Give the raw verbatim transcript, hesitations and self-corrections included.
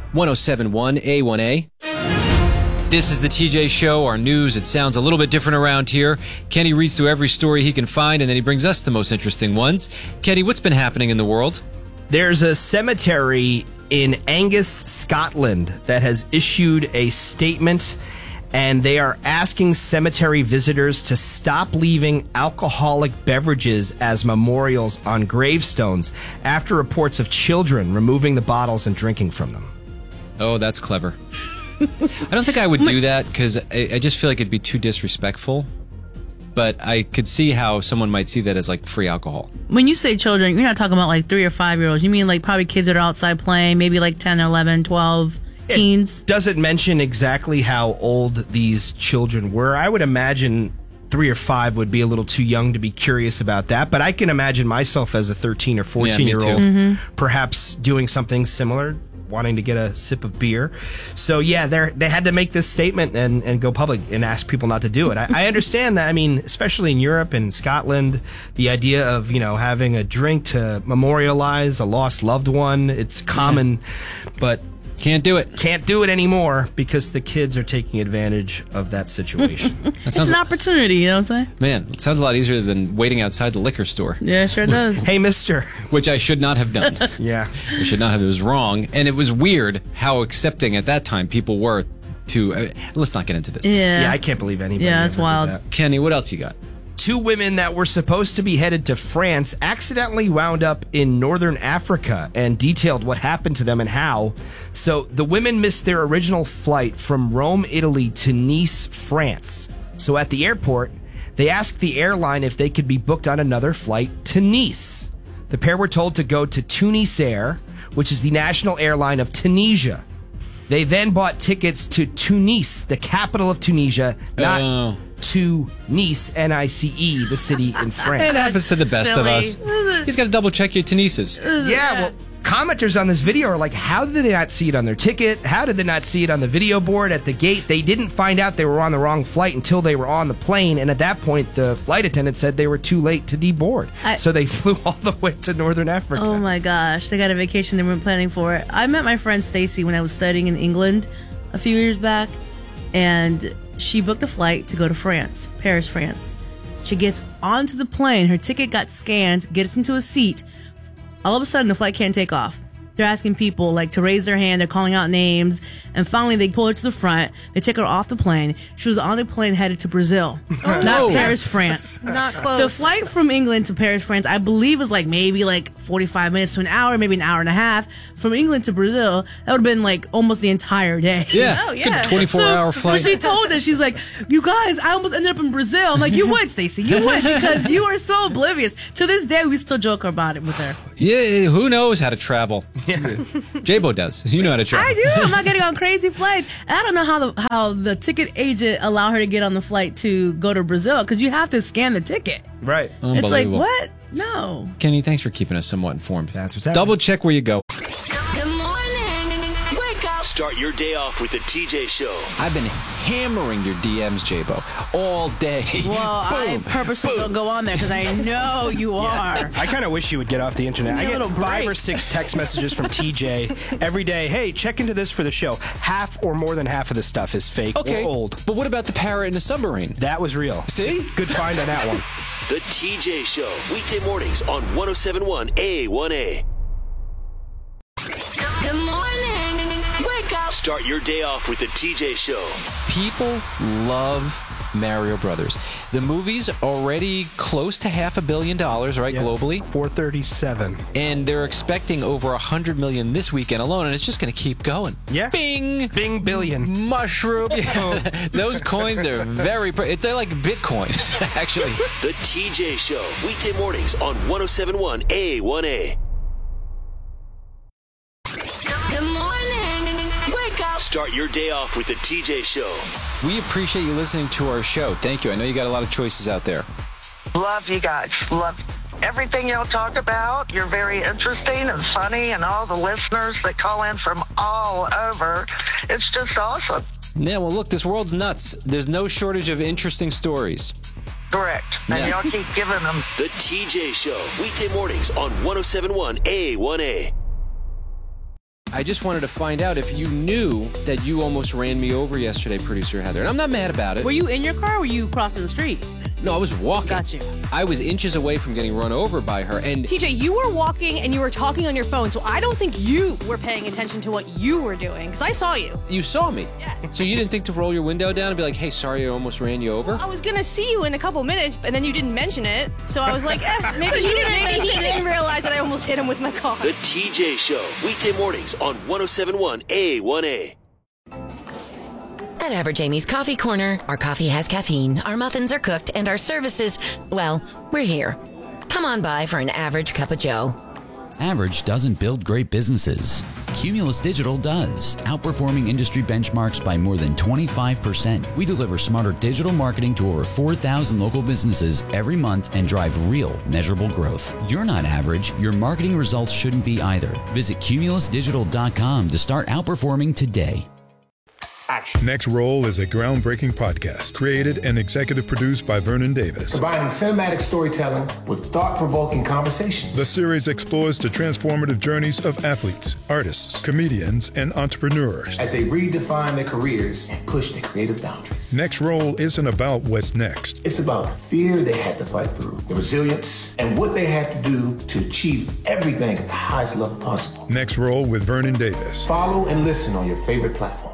one oh seven point one A one A. This is the T J Show, our news. It sounds a little bit different around here. Kenny reads through every story he can find, and then he brings us the most interesting ones. Kenny, what's been happening in the world? There's a cemetery in Angus, Scotland, that has issued a statement, and they are asking cemetery visitors to stop leaving alcoholic beverages as memorials on gravestones after reports of children removing the bottles and drinking from them. Oh, that's clever. I don't think I would do that because I, I just feel like it'd be too disrespectful. But I could see how someone might see that as like free alcohol. When you say children, you're not talking about like three or five year olds. You mean like probably kids that are outside playing, maybe like ten, eleven, twelve, teens? It doesn't mention exactly how old these children were. I would imagine three or five would be a little too young to be curious about that. But I can imagine myself as a thirteen or fourteen year old Mm-hmm. perhaps doing something similar, wanting to get a sip of beer. So yeah, they they had to make this statement and, and go public and ask people not to do it. I, I understand that. I mean, especially in Europe and Scotland, the idea of, you know, having a drink to memorialize a lost loved one, it's common, yeah. but can't do it. Can't do it anymore because the kids are taking advantage of that situation. that it's an opportunity, you know what I'm saying? Man, it sounds a lot easier than waiting outside the liquor store. Yeah, it sure does. Hey, mister. Which I should not have done. yeah. I should not have. It was wrong. And it was weird how accepting at that time people were to... Uh, let's not get into this. Yeah. Yeah, I can't believe anybody Yeah, it's wild. That. Kenny, what else you got? Two women that were supposed to be headed to France accidentally wound up in northern Africa and detailed what happened to them and how. So the women missed their original flight from Rome, Italy to Nice, France. So at the airport, they asked the airline if they could be booked on another flight to Nice. The pair were told to go to Tunisair, which is the national airline of Tunisia. They then bought tickets to Tunis, the capital of Tunisia, not... Oh. to Nice, N I C E, the city in France. It happens to the best Silly. of us. He's got to double check your Tunises. Yeah, well, commenters on this video are like, how did they not see it on their ticket? How did they not see it on the video board at the gate? They didn't find out they were on the wrong flight until they were on the plane, and at that point, the flight attendant said they were too late to deboard. I, so they flew all the way to northern Africa. Oh my gosh, they got a vacation they weren't planning for. I met my friend Stacy when I was studying in England a few years back, and she booked a flight to go to France, Paris, France. She gets onto the plane. Her ticket got scanned, gets into a seat. All of a sudden, the flight can't take off. They're asking people like to raise their hand. They're calling out names. And finally, they pull her to the front. They take her off the plane. She was on the plane headed to Brazil, Oh. not Paris, France. Not close. The flight from England to Paris, France, I believe was like maybe like forty-five minutes to an hour, maybe an hour and a half. From England to Brazil, that would have been like almost the entire day. Yeah. Oh, It's yeah. a twenty-four hour So, flight. When she told us, she's like, you guys, I almost ended up in Brazil. I'm like, you would, Stacey. You would, because you are so oblivious. To this day, we still joke about it with her. Yeah, who knows how to travel? Yeah. J-Bo does. You know how to travel. I do. I'm not getting on crazy flights. And I don't know how the how the ticket agent allowed her to get on the flight to go to Brazil, because you have to scan the ticket. Right. It's like, Unbelievable. what? No. Kenny, thanks for keeping us somewhat informed. That's what's happening. Double check where you go. Good morning. Wake up. Start your day off with the T J Show. I've been hammering your D Ms, J-Bo, all day. Well, I purposely don't go on there because I know you are. I kind of wish you would get off the internet. Give me I a get little five break. or six text messages from T J every day. Hey, check into this for the show. Half or more than half of the stuff is fake Okay, or old. but what about the parrot in the submarine? That was real. See? Good find on that one. The T J Show, weekday mornings on one oh seven point one A one A. Good morning. Wake up. Start your day off with the T J Show. People love Mario Brothers. The movie's already close to half a billion dollars, right, Yeah. globally? four thirty-seven. And they're expecting over a hundred million this weekend alone, and it's just going to keep going. Yeah. Bing! Bing billion. Mushroom. Yeah. Those coins are very... Pre- they're like Bitcoin, actually. The T J Show, weekday mornings on one oh seven point one A one A. Good morning. Wake up. Start your day off with the T J Show. We appreciate you listening to our show. Thank you. I know you got a lot of choices out there. Love you guys. Love everything y'all talk about. You're very interesting and funny, and all the listeners that call in from all over. It's just awesome. Yeah, well, look, this world's nuts. There's no shortage of interesting stories. Correct. And Yeah. y'all keep giving them. The T J Show, weekday mornings on one oh seven point one A one A. I just wanted to find out if you knew that you almost ran me over yesterday, producer Heather. And I'm not mad about it. Were you in your car or were you crossing the street? No, I was walking. Got you. I was inches away from getting run over by her. And T J, you were walking and you were talking on your phone, so I don't think you were paying attention to what you were doing, because I saw you. you saw me. Yeah. So you didn't think to roll your window down and be like, hey, sorry, I almost ran you over? I was gonna see you in a couple minutes, and then you didn't mention it. So I was like, eh, maybe, he, didn't, maybe he didn't realize that I almost hit him with my car. The T J Show, weekday mornings on one oh seven point one A one A. At Average Amy's Coffee Corner, our coffee has caffeine, our muffins are cooked, and our services, well, we're here. Come on by for an average cup of joe. Average doesn't build great businesses. Cumulus Digital does, outperforming industry benchmarks by more than twenty-five percent. We deliver smarter digital marketing to over four thousand local businesses every month and drive real, measurable growth. You're not average. Your marketing results shouldn't be either. Visit cumulus digital dot com to start outperforming today. Next Roll is a groundbreaking podcast created and executive produced by Vernon Davis. Combining cinematic storytelling with thought-provoking conversations. The series explores the transformative journeys of athletes, artists, comedians, and entrepreneurs as they redefine their careers and push their creative boundaries. Next Roll isn't about what's next. It's about the fear they had to fight through, the resilience, and what they had to do to achieve everything at the highest level possible. Next Roll with Vernon Davis. Follow and listen on your favorite platform.